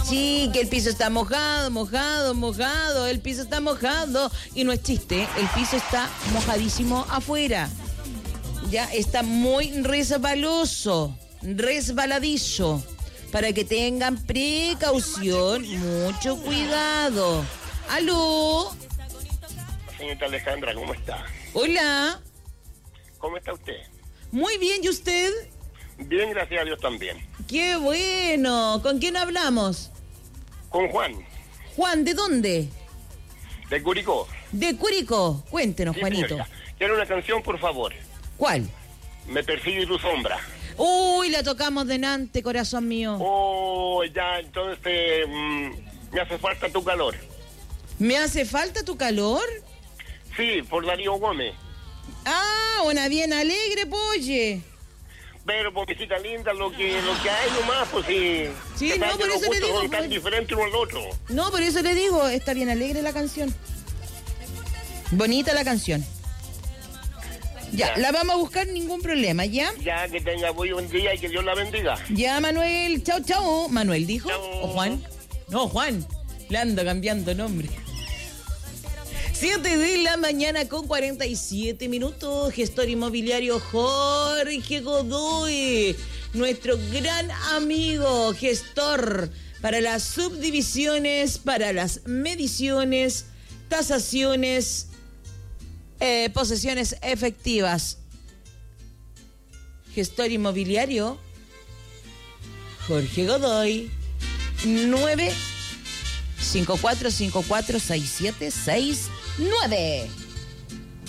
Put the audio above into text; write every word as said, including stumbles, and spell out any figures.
Sí, que el piso está mojado, mojado, mojado, el piso está mojado. Y no es chiste, el piso está mojadísimo afuera. Ya está muy resbaloso, resbaladizo. Para que tengan precaución, mucho cuidado. ¡Aló! Señorita Alejandra, ¿cómo está? Hola. ¿Cómo está usted? Muy bien, ¿y usted? Bien, gracias a Dios también. ¡Qué bueno! ¿Con quién hablamos? Con Juan. Juan, ¿de dónde? De Curicó. De Curicó. Cuéntenos, Sí, Juanito. señorita. Quiero una canción, por favor. ¿Cuál? Me persigue tu sombra. Uy, la tocamos delante, corazón mío. Oh, ya, entonces mmm, me hace falta tu calor. ¿Me hace falta tu calor? Sí, por Darío Gómez. Ah, una bien alegre, polle. Pero, pobrecita linda, lo que lo que hay nomás, pues sí. Sí, que no, sabe por que los eso le gustos digo, son tan pues. diferentes uno al otro. No, por eso le digo, está bien alegre la canción. Bonita la canción. Ya, Ya. la vamos a buscar, ningún problema, ¿ya? Ya, que tenga muy buen día y que Dios la bendiga. Ya, Manuel, chao, chao. ¿Manuel dijo? Chao. ¿O Juan? No, Juan. Le ando cambiando nombre. siete de la mañana con cuarenta y siete minutos. Gestor inmobiliario Jorge Godoy. Nuestro gran amigo gestor para las subdivisiones, para las mediciones, tasaciones, eh, posesiones efectivas. Gestor inmobiliario Jorge Godoy. nueve cinco cuatro cinco cuatro seis siete seis nueve.